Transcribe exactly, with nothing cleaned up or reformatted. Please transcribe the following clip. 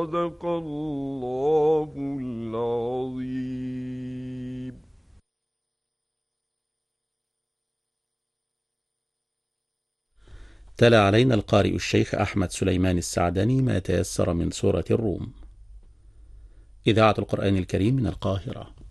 صدق الله العظيم. تلا علينا القارئ الشيخ أحمد سليمان السعدني ما تيسر من سورة الروم. إذاعة القرآن الكريم من القاهرة.